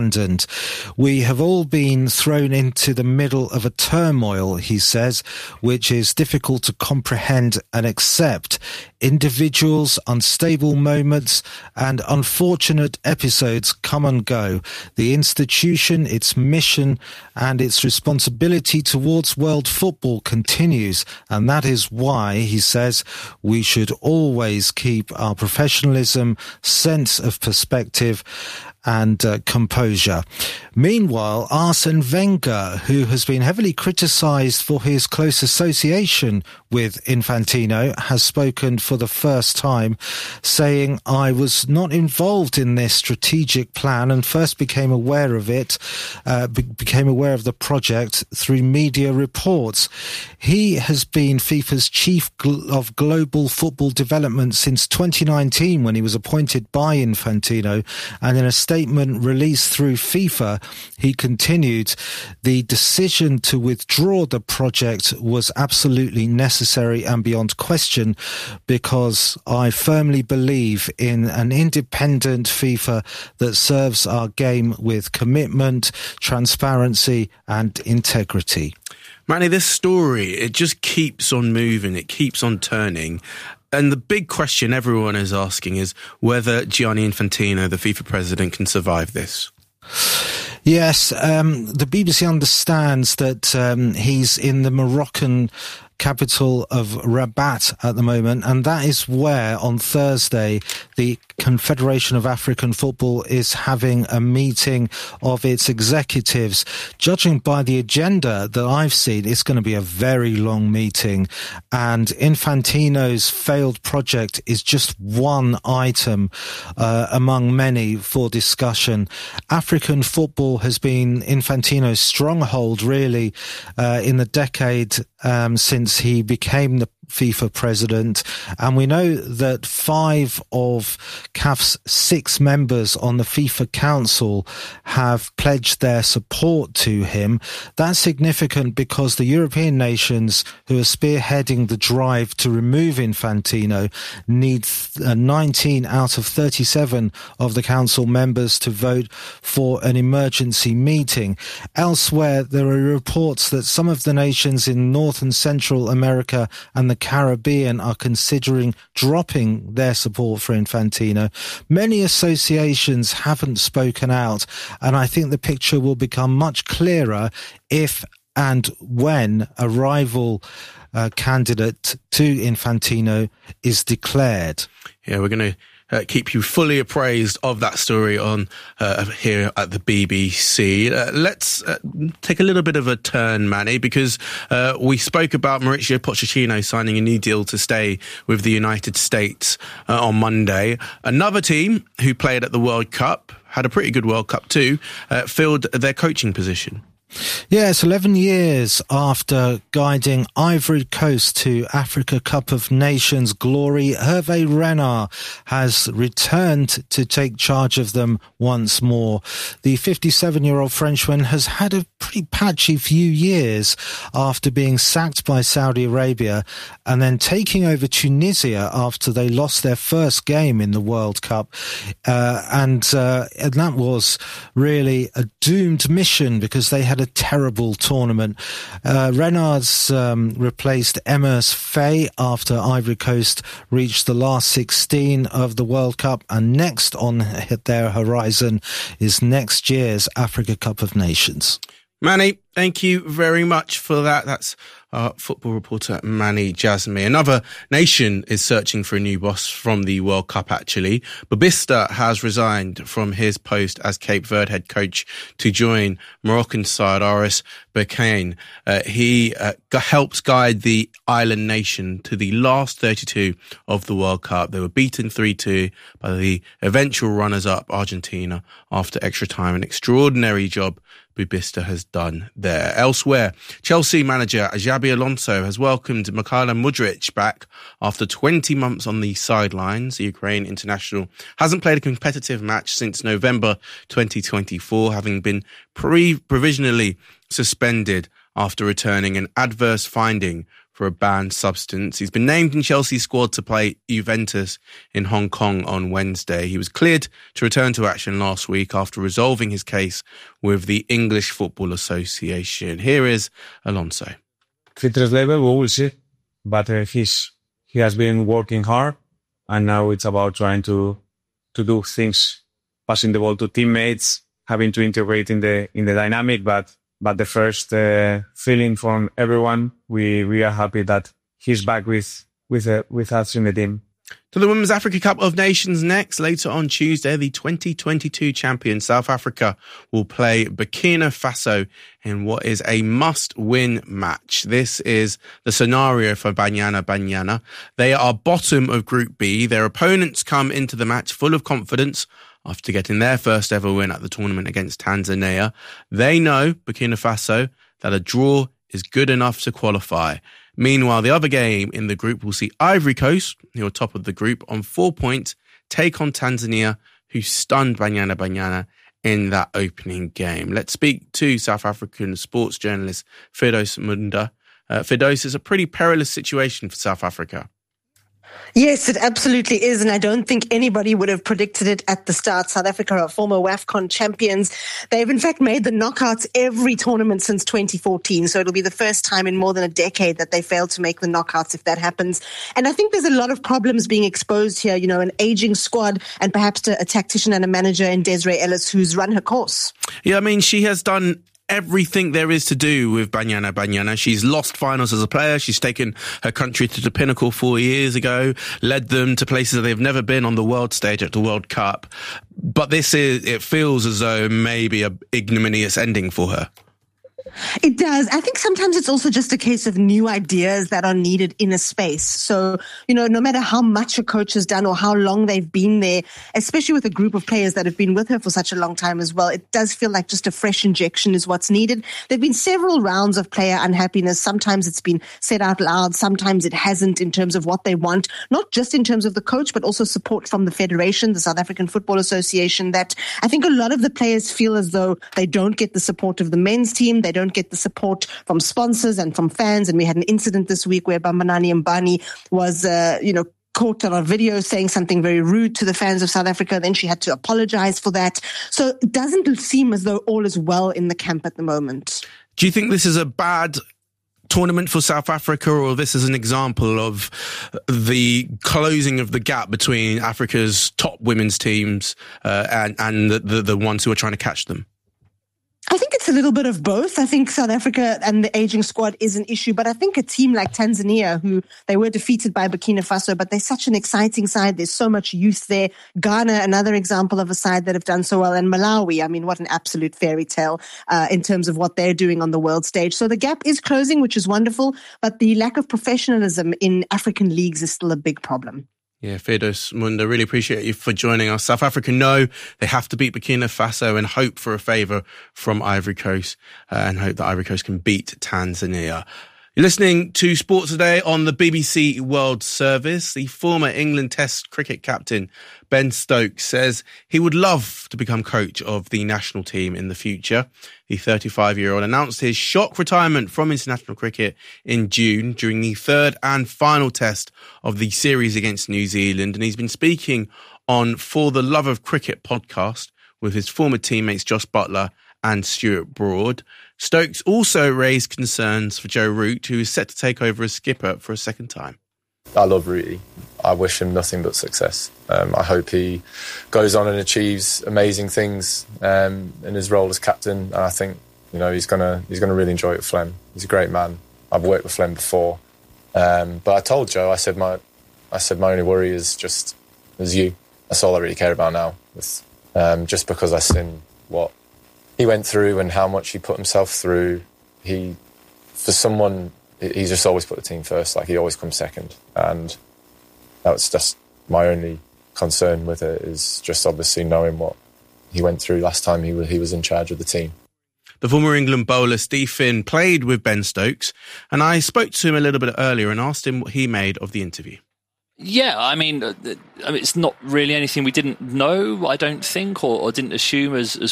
abandoned. We have all been thrown into the middle of a turmoil, he says, which is difficult to comprehend and accept. Individuals, unstable moments, and unfortunate episodes come and go. The institution, its mission, and its responsibility towards world football continues, and that is why, he says, we should always keep our professionalism, sense of perspective, and composure. Meanwhile, Arsene Wenger, who has been heavily criticised for his close association with Infantino, has spoken for the first time, saying, I was not involved in this strategic plan and first became aware of it, became aware of the project through media reports. He has been FIFA's chief of global football development since 2019 when he was appointed by Infantino, and in a statement released through FIFA, he continued, the decision to withdraw the project was absolutely necessary and beyond question because I firmly believe in an independent FIFA that serves our game with commitment, transparency and integrity. Manny, this story, it just keeps on moving, it keeps on turning. And the big question everyone is asking is whether Gianni Infantino, the FIFA president, can survive this. Yes, the BBC understands that he's in the Moroccan capital of Rabat at the moment, and that is where on Thursday the Confederation of African Football is having a meeting of its executives. Judging by the agenda that I've seen, it's going to be a very long meeting, and Infantino's failed project is just one item among many for discussion. African football has been Infantino's stronghold really in the decade since he became the FIFA president, and we know that 5 of CAF's 6 members on the FIFA Council have pledged their support to him. That's significant because the European nations who are spearheading the drive to remove Infantino need 19 out of 37 of the Council members to vote for an emergency meeting. Elsewhere, there are reports that some of the nations in North and Central America and the Caribbean are considering dropping their support for Infantino. Many associations haven't spoken out, and I think the picture will become much clearer if and when a rival candidate to Infantino is declared. Yeah, we're going to keep you fully appraised of that story on here at the BBC. Let's take a little bit of a turn, Manny, because we spoke about Mauricio Pochettino signing a new deal to stay with the United States on Monday. Another team who played at the World Cup, had a pretty good World Cup too, filled their coaching position. Yes, 11 years after guiding Ivory Coast to Africa Cup of Nations glory, Hervé Renard has returned to take charge of them once more. The 57-year-old Frenchman has had a pretty patchy few years after being sacked by Saudi Arabia and then taking over Tunisia after they lost their first game in the World Cup. And that was really a doomed mission because they had a terrible tournament. Renard's replaced Emers Faye after Ivory Coast reached the last 16 of the World Cup, and next on their horizon is next year's Africa Cup of Nations. Manny, thank you very much for that. That's our football reporter, Manny Jasmi. Another nation is searching for a new boss from the World Cup, actually. Bobista has resigned from his post as Cape Verde head coach to join Moroccan side RS Berkane. He helps guide the island nation to the last 32 of the World Cup. They were beaten 3-2 by the eventual runners-up Argentina after extra time. An extraordinary job Bobista has done there. Elsewhere, Chelsea manager Xabi Alonso has welcomed Mikhailo Mudryk back after 20 months on the sidelines. The Ukraine international hasn't played a competitive match since November 2024, having been provisionally suspended after returning an adverse finding for a banned substance. He's been named in Chelsea's squad to play Juventus in Hong Kong on Wednesday. He was cleared to return to action last week after resolving his case with the English Football Association. Here is Alonso. Fitness level, we will see. But he has been working hard, and now it's about trying to do things, passing the ball to teammates, having to integrate in the dynamic. But the first feeling from everyone, we are happy that he's back with us in the team. To the Women's Africa Cup of Nations next. Later on Tuesday, the 2022 champion South Africa will play Burkina Faso in what is a must-win match. This is the scenario for Banyana Banyana. They are bottom of Group B. Their opponents come into the match full of confidence after getting their first ever win at the tournament against Tanzania. They know, Burkina Faso, that a draw is good enough to qualify. Meanwhile, the other game in the group will see Ivory Coast, who are top of the group, on 4 points, take on Tanzania, who stunned Banyana Banyana in that opening game. Let's speak to South African sports journalist Firdaus Munda. Firdaus, is a pretty perilous situation for South Africa. Yes, it absolutely is. And I don't think anybody would have predicted it at the start. South Africa are former WAFCON champions. They've in fact made the knockouts every tournament since 2014. So it'll be the first time in more than a decade that they fail to make the knockouts if that happens. And I think there's a lot of problems being exposed here. You know, an aging squad and perhaps a tactician and a manager in Desiree Ellis who's run her course. Yeah, I mean, she has done everything there is to do with Banyana Banyana. She's lost finals as a player. She's taken her country to the pinnacle 4 years ago, led them to places that they've never been on the world stage at the World Cup. But it feels as though maybe a ignominious ending for her. It does. I think sometimes it's also just a case of new ideas that are needed in a space. So, you know, no matter how much a coach has done or how long they've been there, especially with a group of players that have been with her for such a long time as well, it does feel like just a fresh injection is what's needed. There have been several rounds of player unhappiness. Sometimes it's been said out loud. Sometimes it hasn't in terms of what they want, not just in terms of the coach, but also support from the Federation, the South African Football Association, that I think a lot of the players feel as though they don't get the support of the men's team. They don't get the support from sponsors and from fans. And we had an incident this week where Bambanani Mbani was, caught on a video saying something very rude to the fans of South Africa. Then she had to apologize for that. So it doesn't seem as though all is well in the camp at the moment. Do you think this is a bad tournament for South Africa, or this is an example of the closing of the gap between Africa's top women's teams and the ones who are trying to catch them? I think it's a little bit of both. I think South Africa and the aging squad is an issue, but I think a team like Tanzania, who they were defeated by Burkina Faso, but they're such an exciting side. There's so much youth there. Ghana, another example of a side that have done so well. And Malawi, I mean, what an absolute fairy tale in terms of what they're doing on the world stage. So the gap is closing, which is wonderful, but the lack of professionalism in African leagues is still a big problem. Yeah, Firdaus Munda, really appreciate you for joining us. South Africa know they have to beat Burkina Faso and hope for a favour from Ivory Coast and hope that Ivory Coast can beat Tanzania. You're listening to Sports Today on the BBC World Service. The former England Test cricket captain Ben Stokes says he would love to become coach of the national team in the future. The 35-year-old announced his shock retirement from international cricket in June during the third and final test of the series against New Zealand. And he's been speaking on For the Love of Cricket podcast with his former teammates Josh Buttler and Stuart Broad. Stokes also raised concerns for Joe Root, who is set to take over as skipper for a second time. I love Rooty. I wish him nothing but success. I hope he goes on and achieves amazing things in his role as captain. And I think he's gonna really enjoy it with Flem. He's a great man. I've worked with Flem before, but I told Joe, I said my only worry is you. That's all I really care about now. Just because I've seen what he went through and how much he put himself through. He's just always put the team first. Like, he always comes second, and that's just my only concern with it, is just obviously knowing what he went through last time he was in charge of the team. The former England bowler Steve Finn played with Ben Stokes, and I spoke to him a little bit earlier and asked him what he made of the interview. Yeah, I mean, it's not really anything we didn't know, I don't think, or didn't assume as